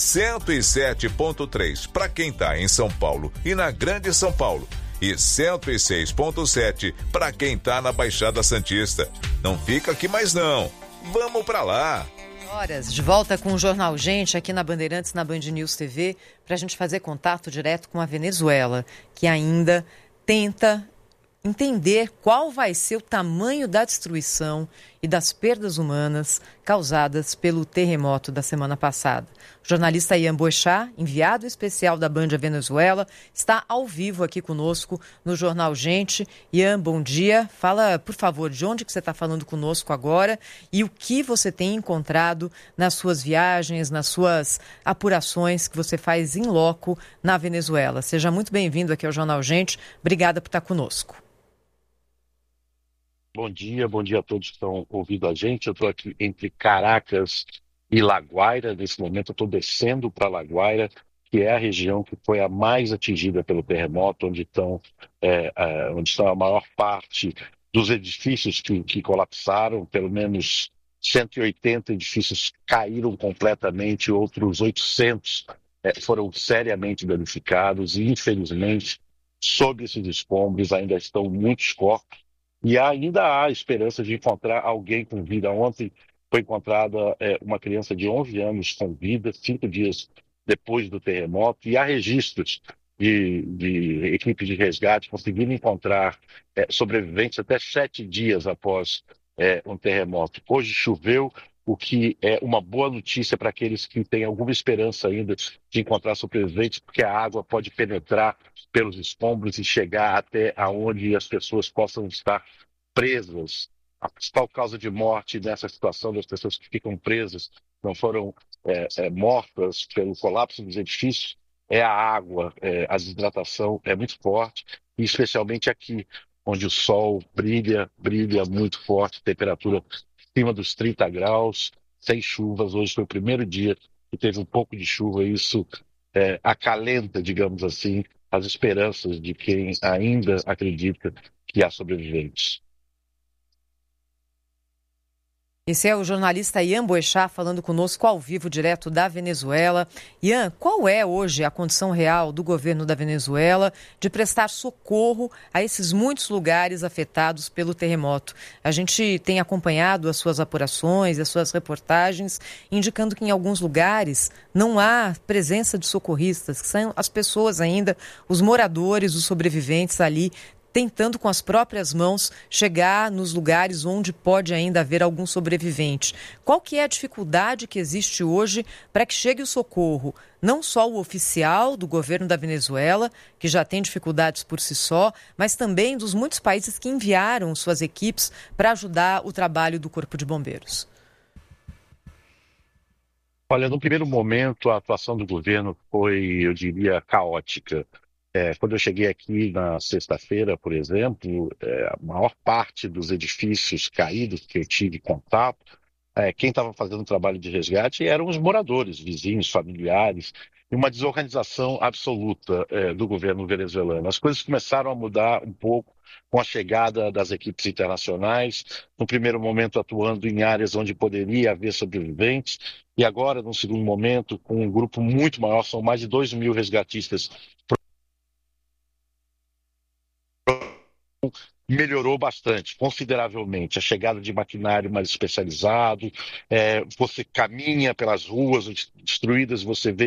107.3 para quem está em São Paulo e na Grande São Paulo. E 106.7 para quem está na Baixada Santista. Não fica aqui mais não. Vamos para lá. Horas, de volta com o Jornal Gente aqui na Bandeirantes, na Band News TV, para a gente fazer contato direto com a Venezuela, que ainda tenta entender qual vai ser o tamanho da destruição e das perdas humanas causadas pelo terremoto da semana passada. O jornalista Ian Boechat, enviado especial da Band à Venezuela, está ao vivo aqui conosco no Jornal Gente. Ian, bom dia. Fala, por favor, de onde que você está falando conosco agora e o que você tem encontrado nas suas viagens, nas suas apurações que você faz em loco na Venezuela. Seja muito bem-vindo aqui ao Jornal Gente. Obrigada por estar conosco. Bom dia a todos que estão ouvindo a gente. Eu estou aqui entre Caracas e La Guaira. Nesse momento eu estou descendo para La Guaira, que é a região que foi a mais atingida pelo terremoto, onde estão a maior parte dos edifícios que colapsaram. Pelo menos 180 edifícios caíram completamente, outros 800 foram seriamente danificados e, infelizmente, sob esses escombros ainda estão muitos corpos. E ainda há esperança de encontrar alguém com vida. Ontem foi encontrada uma criança de 11 anos com vida, 5 dias depois do terremoto. E há registros de equipe de resgate conseguindo encontrar sobreviventes até 7 dias após um terremoto. Hoje choveu, o que é uma boa notícia para aqueles que têm alguma esperança ainda de encontrar sobreviventes, porque a água pode penetrar pelos escombros e chegar até aonde as pessoas possam estar presas. A principal causa de morte nessa situação das pessoas que ficam presas, não foram mortas pelo colapso dos edifícios, é a água. A desidratação é muito forte, e especialmente aqui, onde o sol brilha muito forte, temperatura acima dos 30 graus, sem chuvas. Hoje foi o primeiro dia que teve um pouco de chuva, e isso acalenta, digamos assim, as esperanças de quem ainda acredita que há sobreviventes. Esse é o jornalista Ian Boechat falando conosco ao vivo, direto da Venezuela. Ian, qual é hoje a condição real do governo da Venezuela de prestar socorro a esses muitos lugares afetados pelo terremoto? A gente tem acompanhado as suas apurações, as suas reportagens, indicando que em alguns lugares não há presença de socorristas, que são as pessoas ainda, os moradores, os sobreviventes ali, tentando com as próprias mãos chegar nos lugares onde pode ainda haver algum sobrevivente. Qual que é a dificuldade que existe hoje para que chegue o socorro? Não só o oficial do governo da Venezuela, que já tem dificuldades por si só, mas também dos muitos países que enviaram suas equipes para ajudar o trabalho do Corpo de Bombeiros. Olha, no primeiro momento, a atuação do governo foi, eu diria, caótica. Quando eu cheguei aqui na sexta-feira, por exemplo, a maior parte dos edifícios caídos que eu tive contato, quem estava fazendo o trabalho de resgate eram os moradores, vizinhos, familiares, e uma desorganização absoluta do governo venezuelano. As coisas começaram a mudar um pouco com a chegada das equipes internacionais, no primeiro momento atuando em áreas onde poderia haver sobreviventes, e agora, num segundo momento, com um grupo muito maior, são mais de 2.000 resgatistas. Melhorou bastante, consideravelmente, a chegada de maquinário mais especializado, você caminha pelas ruas destruídas, você vê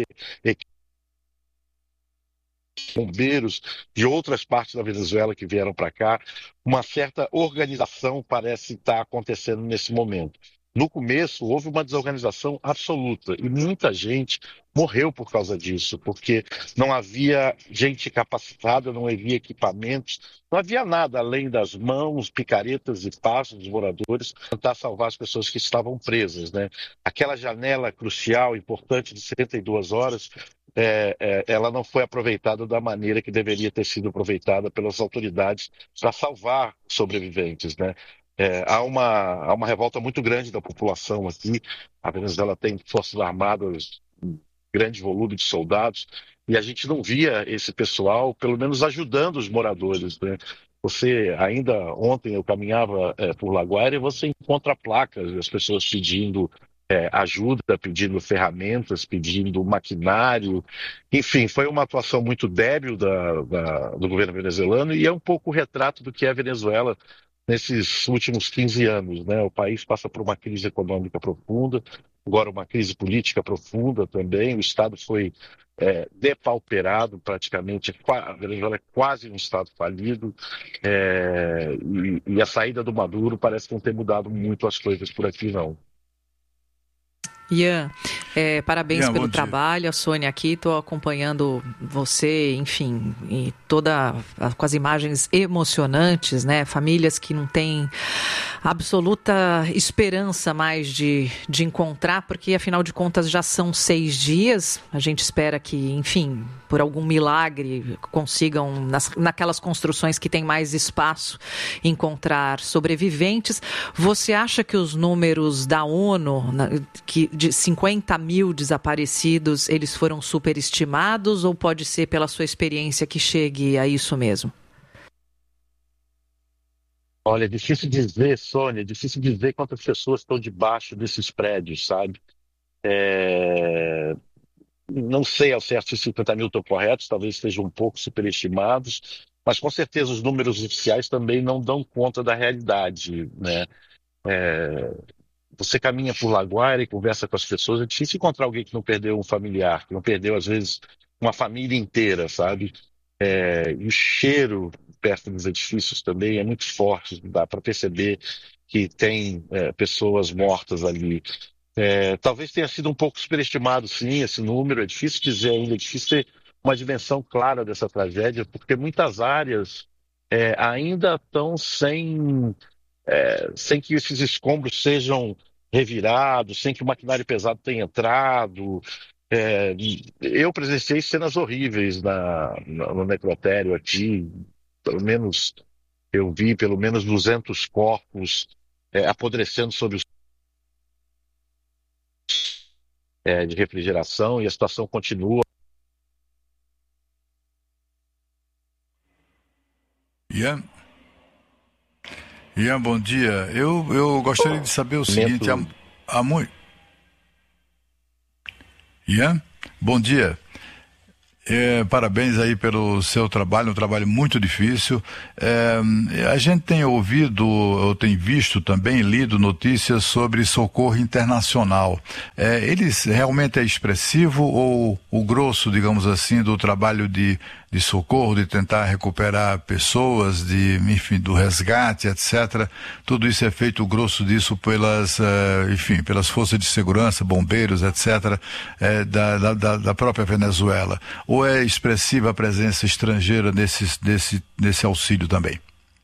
bombeiros de outras partes da Venezuela que vieram para cá, uma certa organização parece estar acontecendo nesse momento. No começo, houve uma desorganização absoluta e muita gente morreu por causa disso, porque não havia gente capacitada, não havia equipamentos, não havia nada além das mãos, picaretas e passos dos moradores para tentar salvar as pessoas que estavam presas, né? Aquela janela crucial, importante, de 72 horas, ela não foi aproveitada da maneira que deveria ter sido aproveitada pelas autoridades para salvar sobreviventes, né? Há uma revolta muito grande da população aqui. A Venezuela tem forças armadas, um grande volume de soldados, e a gente não via esse pessoal, pelo menos, ajudando os moradores, né? Ainda ontem eu caminhava por La Guaira e você encontra placas das pessoas pedindo ajuda, pedindo ferramentas, pedindo maquinário. Enfim, foi uma atuação muito débil do governo venezuelano e é um pouco o retrato do que é a Venezuela nesses últimos 15 anos, né? O país passa por uma crise econômica profunda, agora uma crise política profunda também, o Estado foi depauperado praticamente, a Venezuela é quase um Estado falido, e a saída do Maduro parece não ter mudado muito as coisas por aqui, não. Ian, parabéns pelo trabalho. A Sônia aqui, estou acompanhando você, enfim, e com as imagens emocionantes, né? Famílias que não têm absoluta esperança mais de encontrar, porque afinal de contas já são 6 dias. A gente espera que, enfim, por algum milagre consigam, naquelas construções que tem mais espaço, encontrar sobreviventes. Você acha que os números da ONU, de 50 mil desaparecidos, eles foram superestimados, ou pode ser pela sua experiência que chegue a isso mesmo? Olha, é difícil dizer, Sônia, é difícil dizer quantas pessoas estão debaixo desses prédios, sabe? Não sei ao certo se 50 mil estão corretos, talvez estejam um pouco superestimados, mas com certeza os números oficiais também não dão conta da realidade, né? Você caminha por La Guaira e conversa com as pessoas, é difícil encontrar alguém que não perdeu um familiar, que não perdeu, às vezes, uma família inteira, sabe? E o cheiro perto dos edifícios também é muito forte, dá para perceber que tem pessoas mortas ali. Talvez tenha sido um pouco superestimado, sim, esse número, é difícil dizer ainda, é difícil ter uma dimensão clara dessa tragédia, porque muitas áreas ainda estão sem que esses escombros sejam revirados, sem que o maquinário pesado tenha entrado. Eu presenciei cenas horríveis no necrotério aqui, pelo menos eu vi pelo menos 200 corpos apodrecendo sobre os de refrigeração, e a situação continua. Ian, bom dia. Eu gostaria de saber o seguinte, Ian, bom dia. Parabéns aí pelo seu trabalho, um trabalho muito difícil. A gente tem ouvido, ou tem visto também, lido notícias sobre socorro internacional. Ele realmente é expressivo, ou o grosso, digamos assim, do trabalho de de socorro, de tentar recuperar pessoas, enfim, do resgate, etc. Tudo isso é feito, o grosso disso, pelas forças de segurança, bombeiros, etc., da própria Venezuela. Ou é expressiva a presença estrangeira nesse auxílio também?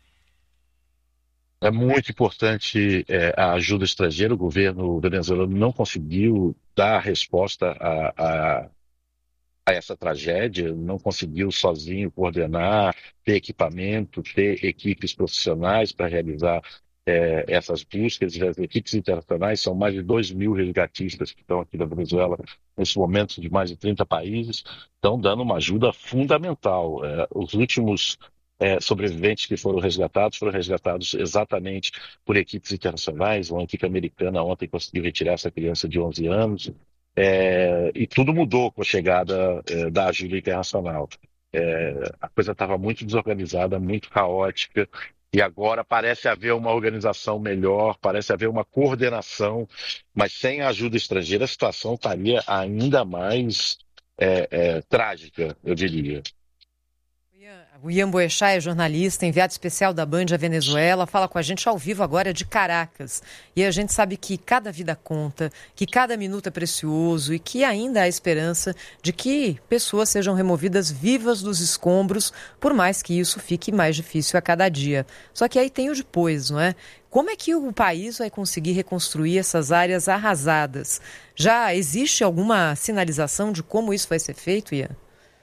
É muito importante a ajuda estrangeira. O governo venezuelano não conseguiu dar resposta a essa tragédia, não conseguiu sozinho coordenar, ter equipamento, ter equipes profissionais para realizar essas buscas. As equipes internacionais são mais de 2.000 resgatistas que estão aqui na Venezuela nesse momento, de mais de 30 países, estão dando uma ajuda fundamental. Os últimos sobreviventes que foram resgatados exatamente por equipes internacionais. Uma equipe americana ontem conseguiu retirar essa criança de 11 anos. E tudo mudou com a chegada da ajuda internacional. A coisa estava muito desorganizada, muito caótica, e agora parece haver uma organização melhor, parece haver uma coordenação, mas sem a ajuda estrangeira a situação estaria ainda mais trágica, eu diria. O Ian Boechat é jornalista, enviado especial da Band à Venezuela, fala com a gente ao vivo agora de Caracas. E a gente sabe que cada vida conta, que cada minuto é precioso e que ainda há esperança de que pessoas sejam removidas vivas dos escombros, por mais que isso fique mais difícil a cada dia. Só que aí tem o depois, não é? Como é que o país vai conseguir reconstruir essas áreas arrasadas? Já existe alguma sinalização de como isso vai ser feito, Ian?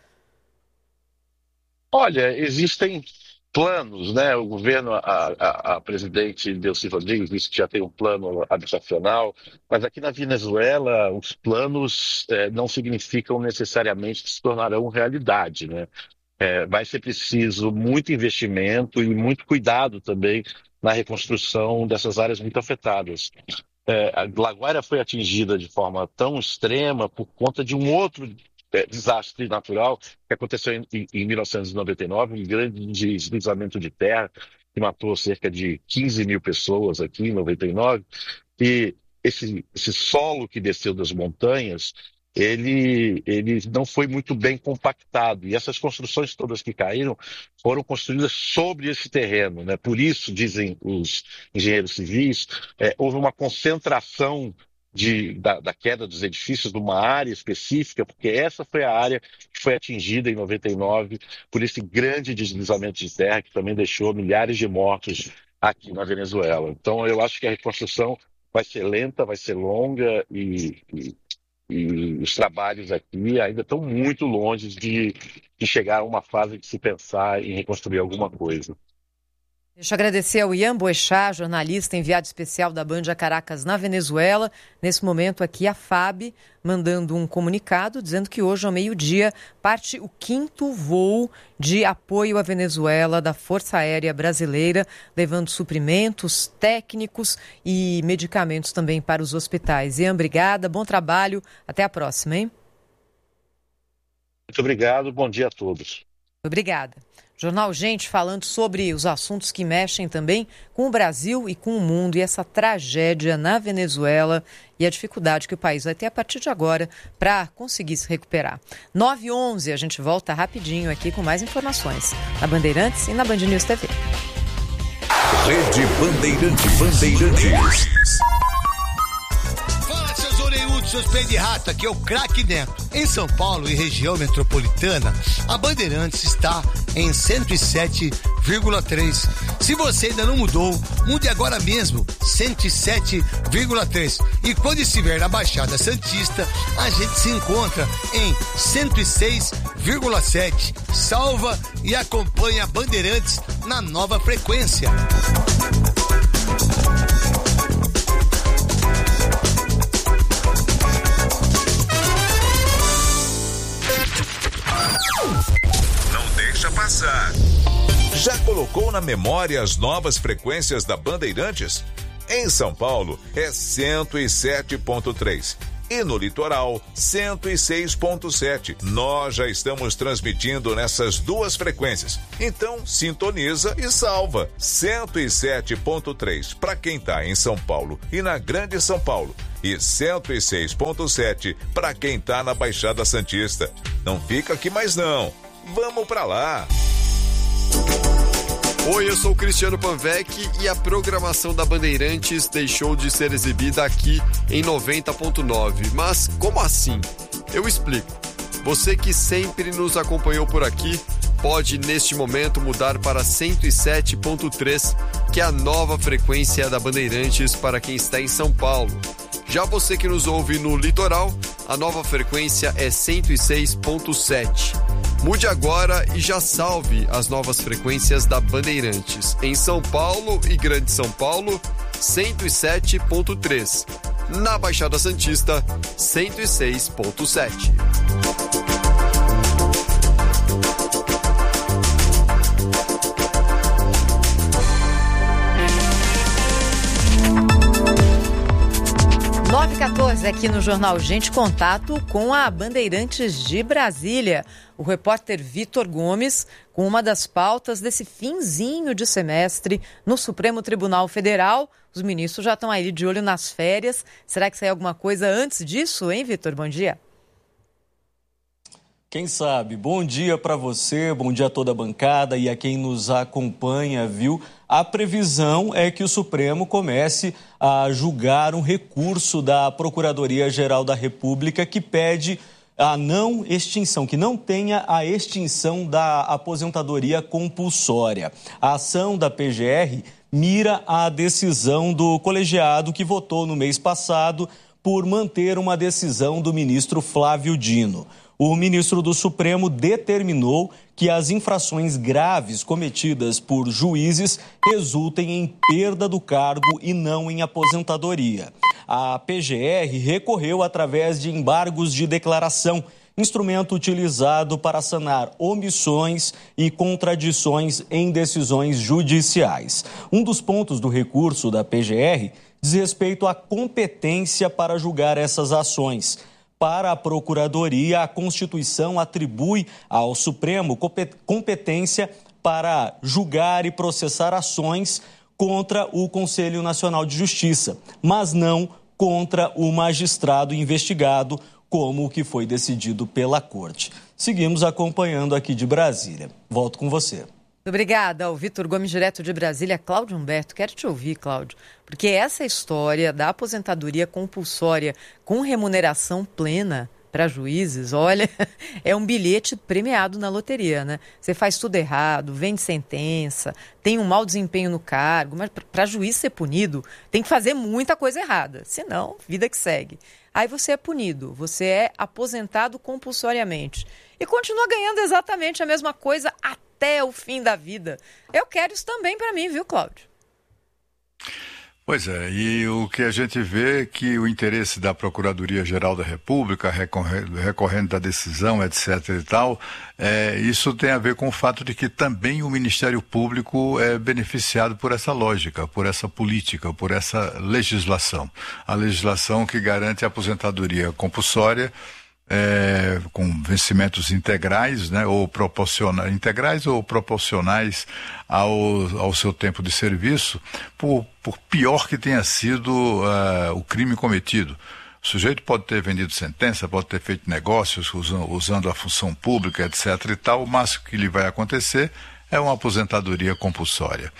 Olha, existem planos, né? O governo, a presidente Delcy Rodrigues disse que já tem um plano habitacional, mas aqui na Venezuela os planos não significam necessariamente que se tornarão realidade, né? Vai ser preciso muito investimento e muito cuidado também na reconstrução dessas áreas muito afetadas. A La Guaira foi atingida de forma tão extrema por conta de um outro desastre natural que aconteceu em 1999, um grande deslizamento de terra que matou cerca de 15 mil pessoas aqui em 99, e esse solo que desceu das montanhas, ele não foi muito bem compactado, e essas construções todas que caíram foram construídas sobre esse terreno, né? Por isso, dizem os engenheiros civis, houve uma concentração da queda dos edifícios numa área específica, porque essa foi a área que foi atingida em 99 por esse grande deslizamento de terra que também deixou milhares de mortos aqui na Venezuela. Então eu acho que a reconstrução vai ser lenta, vai ser longa, e os trabalhos aqui ainda estão muito longe de chegar a uma fase de se pensar em reconstruir alguma coisa. Deixa eu agradecer ao Ian Boechat, jornalista, enviado especial da Band a Caracas, na Venezuela. Nesse momento aqui, a FAB mandando um comunicado dizendo que hoje, ao meio-dia, parte o 5º voo de apoio à Venezuela da Força Aérea Brasileira, levando suprimentos técnicos e medicamentos também para os hospitais. Ian, obrigada, bom trabalho, até a próxima, hein? Muito obrigado, bom dia a todos. Obrigada. Jornal Gente falando sobre os assuntos que mexem também com o Brasil e com o mundo, e essa tragédia na Venezuela e a dificuldade que o país vai ter a partir de agora para conseguir se recuperar. 9h11, a gente volta rapidinho aqui com mais informações na Bandeirantes e na Band News TV. Rede Bandeirantes. Fala, seus orelhudos, seus pés de rato, aqui é o Craque Neto. Em São Paulo e região metropolitana, a Bandeirantes está em 107,3. Se você ainda não mudou, mude agora mesmo, 107,3. E quando estiver na Baixada Santista, a gente se encontra em 106,7. Salva e acompanha a Bandeirantes na nova frequência. Deixa passar. Já colocou na memória as novas frequências da Bandeirantes? Em São Paulo é 107.3 e no litoral 106.7. Nós já estamos transmitindo nessas duas frequências. Então sintoniza e salva. 107.3 para quem está em São Paulo e na Grande São Paulo, e 106.7 para quem está na Baixada Santista. Não fica aqui mais não. Vamos pra lá! Oi, eu sou o Cristiano Panvec e a programação da Bandeirantes deixou de ser exibida aqui em 90.9. Mas como assim? Eu explico. Você que sempre nos acompanhou por aqui pode neste momento mudar para 107.3, que é a nova frequência da Bandeirantes para quem está em São Paulo. Já você que nos ouve no litoral, a nova frequência é 106.7. Mude agora e já salve as novas frequências da Bandeirantes. Em São Paulo e Grande São Paulo, 107.3. Na Baixada Santista, 106.7. Nove 14 aqui no Jornal Gente, contato com a Bandeirantes de Brasília. O repórter Vitor Gomes, com uma das pautas desse finzinho de semestre no Supremo Tribunal Federal. Os ministros já estão aí de olho nas férias. Será que sai alguma coisa antes disso, hein, Vitor? Bom dia. Quem sabe? Bom dia para você, bom dia a toda a bancada e a quem nos acompanha, viu? A previsão é que o Supremo comece a julgar um recurso da Procuradoria-Geral da República que pede a não extinção, que não tenha a extinção da aposentadoria compulsória. A ação da PGR mira a decisão do colegiado que votou no mês passado por manter uma decisão do ministro Flávio Dino. O ministro do Supremo determinou que as infrações graves cometidas por juízes resultem em perda do cargo e não em aposentadoria. A PGR recorreu através de embargos de declaração, instrumento utilizado para sanar omissões e contradições em decisões judiciais. Um dos pontos do recurso da PGR diz respeito à competência para julgar essas ações. Para a Procuradoria, a Constituição atribui ao Supremo competência para julgar e processar ações contra o Conselho Nacional de Justiça, mas não contra o magistrado investigado, como o que foi decidido pela Corte. Seguimos acompanhando aqui de Brasília. Volto com você. Obrigada ao Vitor Gomes, direto de Brasília. Cláudio Humberto, quero te ouvir, Cláudio, porque essa história da aposentadoria compulsória com remuneração plena para juízes, olha, é um bilhete premiado na loteria, né? Você faz tudo errado, vende sentença, tem um mau desempenho no cargo, mas para juiz ser punido tem que fazer muita coisa errada, senão, vida que segue. Aí você é punido, você é aposentado compulsoriamente e continua ganhando exatamente a mesma coisa até o fim da vida. Eu quero isso também para mim, viu, Cláudio? Pois é, e o que a gente vê é que o interesse da Procuradoria-Geral da República, recorrendo da decisão, etc. e tal, isso tem a ver com o fato de que também o Ministério Público é beneficiado por essa lógica, por essa política, por essa legislação. A legislação que garante a aposentadoria compulsória, com vencimentos integrais, né, ou integrais ou proporcionais ao seu tempo de serviço, por pior que tenha sido o crime cometido. O sujeito pode ter vendido sentença, pode ter feito negócios usando a função pública, etc. e tal, mas o que lhe vai acontecer é uma aposentadoria compulsória.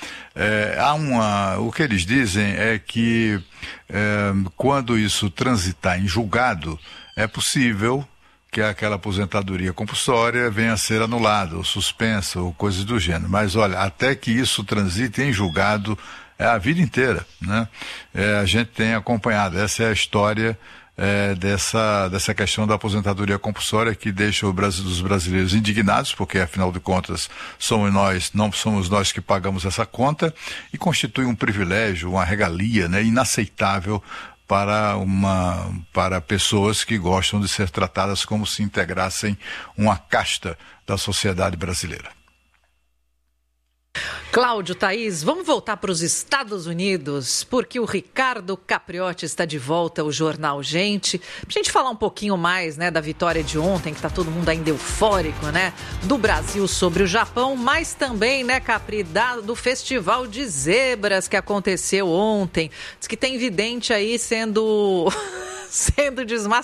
O que eles dizem é que quando isso transitar em julgado, é possível que aquela aposentadoria compulsória venha a ser anulada, ou suspensa, ou coisas do gênero. Mas, olha, até que isso transite em julgado, é a vida inteira, né? A gente tem acompanhado, essa é a história dessa questão da aposentadoria compulsória que deixa os brasileiros indignados, porque, afinal de contas, não somos nós que pagamos essa conta, e constitui um privilégio, uma regalia, né, inaceitável para pessoas que gostam de ser tratadas como se integrassem uma casta da sociedade brasileira. Cláudio, Thaís, vamos voltar para os Estados Unidos, porque o Ricardo Capriotti está de volta ao Jornal Gente. Para a gente falar um pouquinho mais, né, da vitória de ontem, que está todo mundo ainda eufórico, né, do Brasil sobre o Japão, mas também, né, Capri, do Festival de Zebras que aconteceu ontem. Diz que tem vidente aí sendo desmascarado.